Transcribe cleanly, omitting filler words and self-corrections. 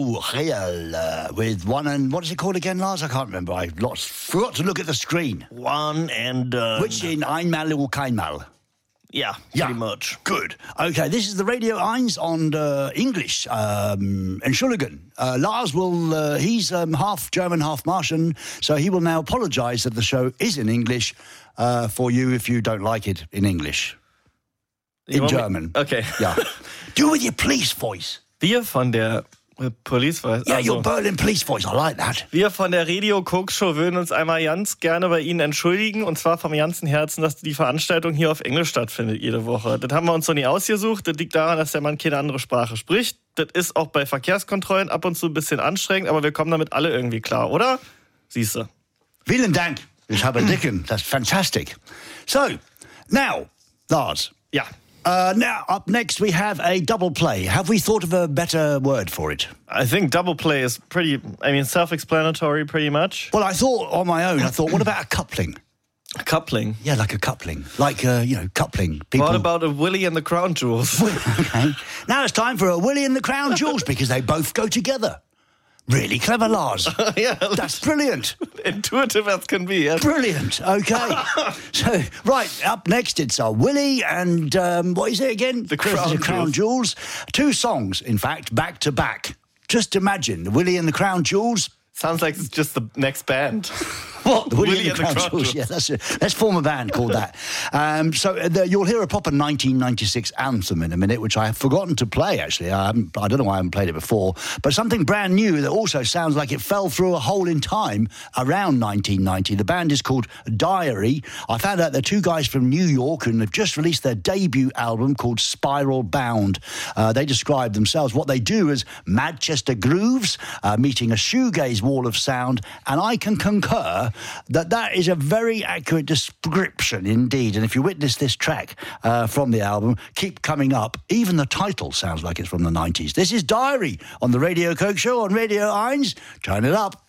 Blue Real with one and... What is it called again, Lars? I can't remember. I forgot to look at the screen. One and... Which in Einmal or Keinmal? Yeah, pretty much. Good. Okay, this is the Radio 1 on English, Entschuldigen. Lars will, he's half German, half Martian, so he will now apologise that the show is in English for you if you don't like it in English. In German. Okay. Yeah. Do with your police voice. Wir von der Police Voice. Yeah, your Berlin police voice, I like that. Wir von der Radio Coke Show würden uns einmal ganz gerne bei Ihnen entschuldigen, und zwar vom ganzen Herzen, dass die Veranstaltung hier auf Englisch stattfindet jede Woche. Das haben wir uns so nie ausgesucht. Das liegt daran, dass der Mann keine andere Sprache spricht. Das ist auch bei Verkehrskontrollen ab und zu ein bisschen anstrengend, aber wir kommen damit alle irgendwie klar, oder? Siehste. Vielen Dank, Miss Hubbard-Dicken. That's fantastic. So, now, Lars. Ja. Now, up next we have a double play. Have we thought of a better word for it? I think double play is self-explanatory pretty much. Well, I thought on my own, what about a coupling? A coupling? Yeah, like a coupling. Like, coupling. People... What about a Willie and the Crown Jewels? Okay. Now it's time for a Willie and the Crown Jewels because they both go together. Really clever, Lars. Yeah. That's brilliant. Intuitive as can be, yes. Brilliant. Okay. So, right, up next it's Willie and, what is it again? The Crown Jewels. 2 songs, in fact, back to back. Just imagine, Willie and the Crown Jewels. Sounds like it's just the next band. What? Willie and the Crown Jewels. Yeah, that's it. Let's form a band called that. You'll hear a proper 1996 anthem in a minute, which I have forgotten to play, actually. I don't know why I haven't played it before. But something brand new that also sounds like it fell through a hole in time around 1990. The band is called Diary. I found out they're 2 guys from New York and have just released their debut album called Spiral Bound. They describe themselves, what they do as Manchester grooves, meeting a shoegaze wall of sound, and I can concur that is a very accurate description indeed. And if you witness this track from the album, Keep Coming Up, even the title sounds like it's from the 90s. This is Diary on the Radio Coke Show on Radio 1. Turn it up.